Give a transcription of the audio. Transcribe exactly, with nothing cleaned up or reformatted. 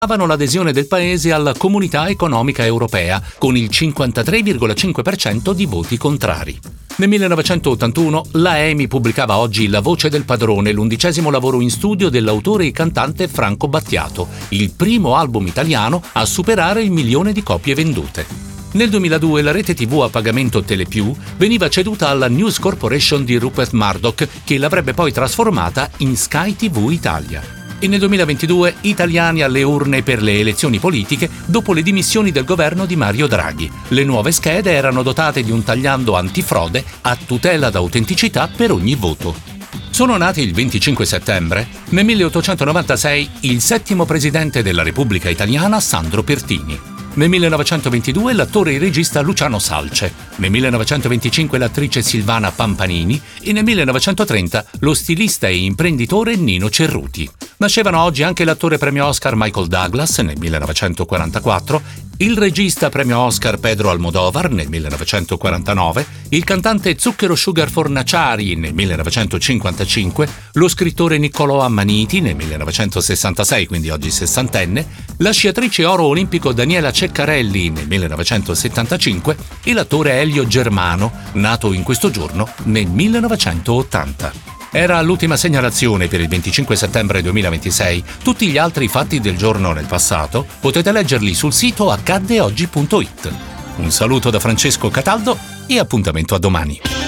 l'adesione del paese alla Comunità Economica Europea, con il cinquantatré virgola cinque per cento di voti contrari. Nel millenovecentottantuno la EMI pubblicava Oggi La voce del padrone, l'undicesimo lavoro in studio dell'autore e cantante Franco Battiato, il primo album italiano a superare il milione di copie vendute. Nel duemiladue la rete tivù a pagamento Telepiù veniva ceduta alla News Corporation di Rupert Murdoch, che l'avrebbe poi trasformata in Sky tivù Italia. E nel duemilaventidue italiani alle urne per le elezioni politiche dopo le dimissioni del governo di Mario Draghi. Le nuove schede erano dotate di un tagliando antifrode a tutela d'autenticità per ogni voto. Sono nati il venticinque settembre, nel milleottocentonovantasei, il settimo presidente della Repubblica Italiana Sandro Pertini. Nel millenovecentoventidue l'attore e regista Luciano Salce, nel millenovecentoventicinque l'attrice Silvana Pampanini e nel millenovecentotrenta lo stilista e imprenditore Nino Cerruti. Nascevano oggi anche l'attore premio Oscar Michael Douglas nel millenovecentoquarantaquattro, il regista premio Oscar Pedro Almodovar nel millenovecentoquarantanove, il cantante Zucchero Sugar Fornaciari nel millenovecentocinquantacinque, lo scrittore Niccolò Ammaniti nel millenovecentosessantasei, quindi oggi sessantenne, la sciatrice oro olimpico Daniela Ceccarelli nel millenovecentosettantacinque e l'attore Elio Germano, nato in questo giorno nel millenovecentottanta. Era l'ultima segnalazione per il venticinque settembre duemilaventisei. Tutti gli altri fatti del giorno nel passato potete leggerli sul sito accadde oggi punto it. Un saluto da Francesco Cataldo e appuntamento a domani.